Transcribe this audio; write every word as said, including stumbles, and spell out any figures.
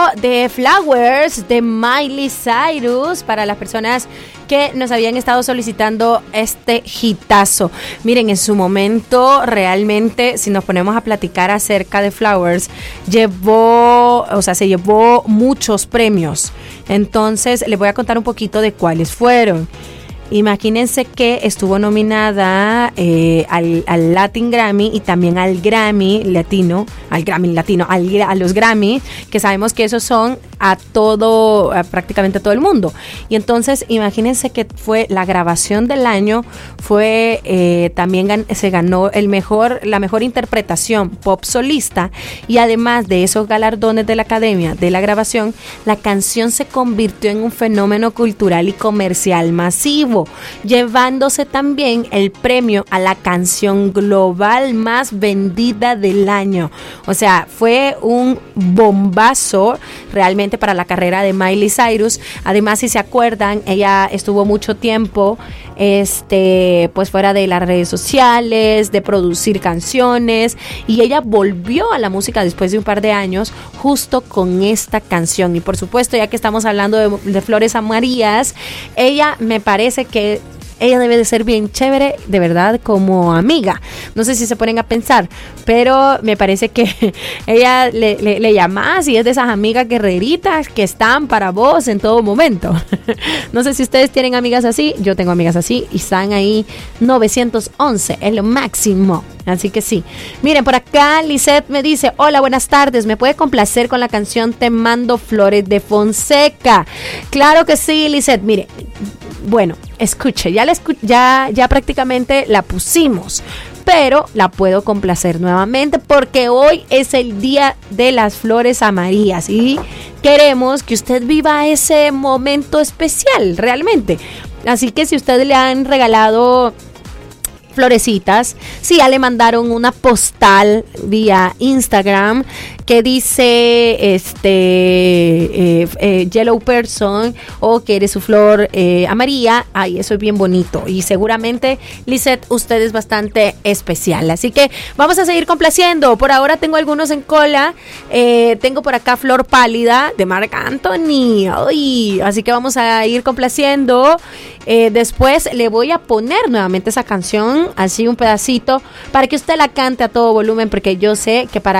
de Flowers de Miley Cyrus para las personas que nos habían estado solicitando este hitazo. Miren, en su momento realmente, si nos ponemos a platicar acerca de Flowers, llevó, o sea, se llevó muchos premios. Entonces, les voy a contar un poquito de cuáles fueron. Imagínense que estuvo nominada eh, al, al Latin Grammy y también al Grammy Latino, al Grammy Latino, al, a los Grammy, que sabemos que esos son a todo, a prácticamente a todo el mundo. Y entonces imagínense que fue la grabación del año, fue eh, también gan, se ganó el mejor, la mejor interpretación pop solista, y además de esos galardones de la Academia de la Grabación, la canción se convirtió en un fenómeno cultural y comercial masivo, llevándose también el premio a la canción global más vendida del año. O sea, fue un bombazo realmente para la carrera de Miley Cyrus. Además, si se acuerdan, ella estuvo mucho tiempo este, pues fuera de las redes sociales, de producir canciones, y ella volvió a la música después de un par de años justo con esta canción. Y por supuesto, ya que estamos hablando de, de Flores Amarillas, ella me parece que ella debe de ser bien chévere, de verdad, como amiga. No sé si se ponen a pensar, pero me parece que ella le, le, le llamas y es de esas amigas guerreritas que están para vos en todo momento. No sé si ustedes tienen amigas así. Yo tengo amigas así y están ahí novecientos once, es lo máximo. Así que sí. Miren, por acá Lisette me dice: hola, buenas tardes, ¿me puede complacer con la canción Te Mando Flores de Fonseca? Claro que sí, Lisette. Mire, bueno, escuche, ya, la escu- ya, ya prácticamente la pusimos, pero la puedo complacer nuevamente porque hoy es el día de las flores amarillas y queremos que usted viva ese momento especial realmente. Así que si usted le han regalado florecitas, si ya le mandaron una postal vía Instagram que dice este eh, eh, Yellow Person, o que eres su flor eh, amarilla, ay, eso es bien bonito, y seguramente, Lisette, usted es bastante especial, así que vamos a seguir complaciendo. Por ahora tengo algunos en cola. eh, tengo por acá Flor Pálida de Marc Anthony, ay, así que vamos a ir complaciendo. Eh, después le voy a poner nuevamente esa canción, así un pedacito, para que usted la cante a todo volumen, porque yo sé que para